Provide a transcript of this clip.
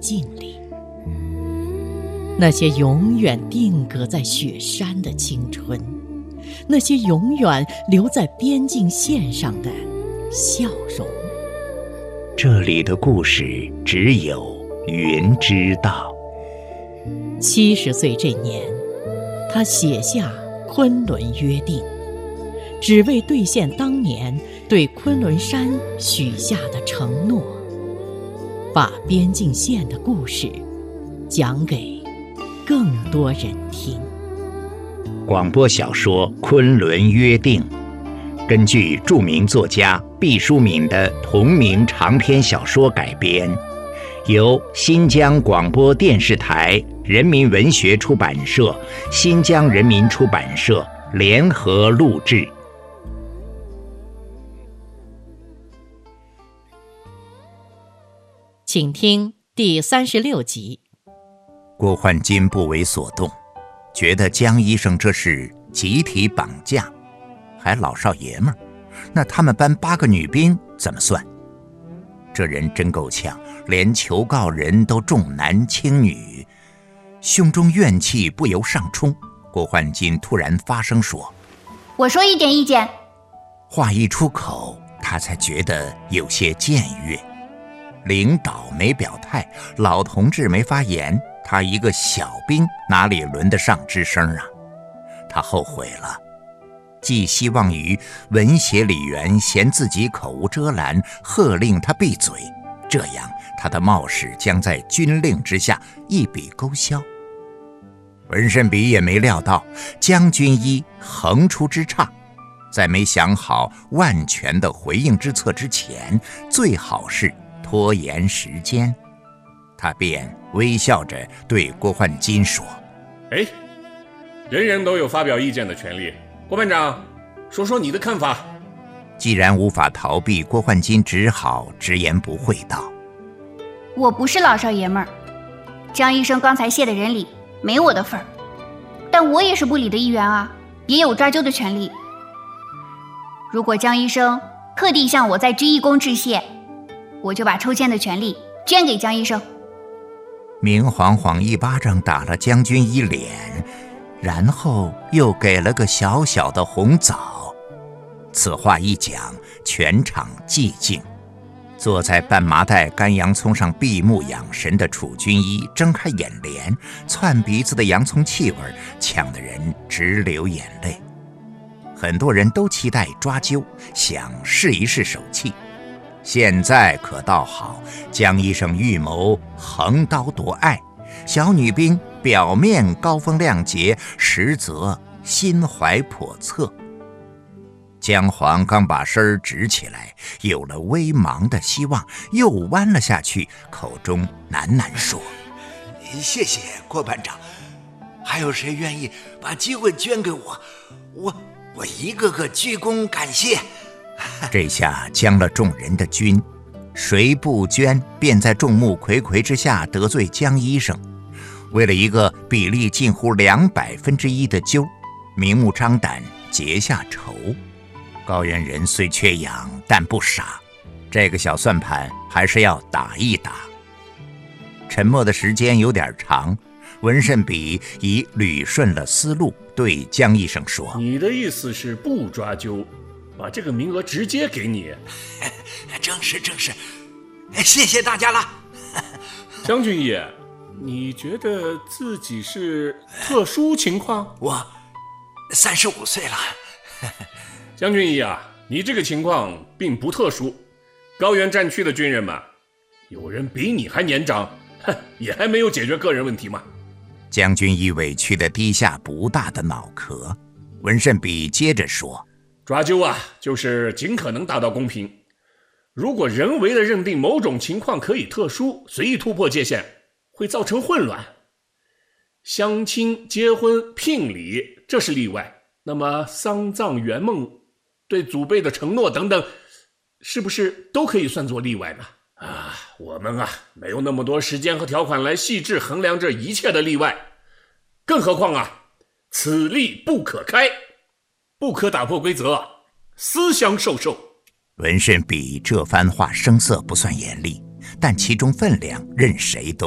境里，那些永远定格在雪山的青春，那些永远留在边境线上的笑容。 这里的故事只有云知道。 70岁这年，他写下《昆仑约定》，只为兑现当年对昆仑山许下的承诺，把边境线的故事讲给更多人听。 广播小说《昆仑约定》根据著名作家毕淑敏的同名长篇小说改编，由新疆广播电视台人民文学出版社、新疆人民出版社联合录制。 请听第36集。 郭焕金不为所动，觉得江医生这是集体绑架，还老少爷们儿，那他们班8个女兵怎么算？这人真够呛，连求告人都重男轻女，胸中怨气不由上冲。郭焕金突然发声说：“ 我说一点意见。” 话一出口，他才觉得有些僭越。领导没表态，老同志没发言，他一个小兵哪里轮得上吱声啊？他后悔了，寄希望于文协理员嫌自己口无遮拦，喝令他闭嘴，这样他的冒失将在军令之下一笔勾销。文慎比也没料到江军医横出之岔，在没想好万全的回应之策之前，最好是拖延时间。他便微笑着对郭焕金说：“ 人人都有发表意见的权利，郭班长，说说你的看法。” 既然无法逃避，郭焕金只好直言不讳道：“ 我不是老少爷们儿，江医生刚才谢的人礼没我的份儿，但我也是部里的一员啊，也有抓阄的权利。如果江医生特地向我在鞠一躬致谢，我就把抽签的权利捐给江医生。” 明晃晃一巴掌打了江军一脸，然后又给了个小小的红枣。此话一讲，全场寂静。坐在半麻袋干洋葱上闭目养神的楚军医睁开眼帘，窜鼻子的洋葱气味呛得人直流眼泪。很多人都期待抓阄，想试一试手气。现在可倒好，江医生预谋横刀夺爱，小女兵表面高风亮节，实则心怀叵测。姜黄刚把身直起来，有了微茫的希望，又弯了下去，口中喃喃说：“ 谢谢郭班长，还有谁愿意把机会捐给我？我一个个鞠躬感谢。” 这下将了众人的军，谁不捐，便在众目睽睽之下得罪江医生。为了一个比例近乎100%的阄，明目张胆结下仇。高原人虽缺氧，但不傻，这个小算盘还是要打一打。沉默的时间有点长，文慎比已捋顺了思路，对江医生说：“ 你的意思是不抓阄，把这个名额直接给你？”“ 正是，谢谢大家了。”“ 江军医，你觉得自己是特殊情况？”“ 我35岁了。”“ 江军医啊，你这个情况并不特殊，高原战区的军人们，有人比你还年长，也还没有解决个人问题嘛。” 江军医委屈地低下不大的脑壳。文慎比接着说：“ 抓阄啊，就是尽可能达到公平。如果人为的认定某种情况可以特殊，随意突破界限，会造成混乱。相亲、结婚、聘礼，这是例外。那么丧葬、圆梦、对祖辈的承诺等等，是不是都可以算作例外呢？我们没有那么多时间和条款来细致衡量这一切的例外。更何况此例不可开，不可打破规则，私相授受。” 文慎比这番话声色不算严厉，但其中分量任谁都